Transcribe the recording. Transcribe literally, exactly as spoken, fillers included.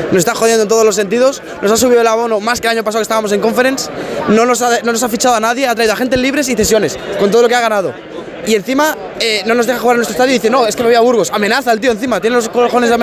nos está jodiendo en todos los sentidos, nos ha subido el abono más que el año pasado que estábamos en Conference, no nos ha, no nos ha fichado a nadie, ha traído a agentes libres y cesiones, con todo lo que ha ganado. Y encima eh, no nos deja jugar en nuestro estadio y dice, no, es que me voy a Burgos. Amenaza el tío encima, tiene los cojones de amenazar.